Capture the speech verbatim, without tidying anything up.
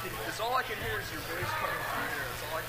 can. It's all I can hear is your voice coming through here. It's all I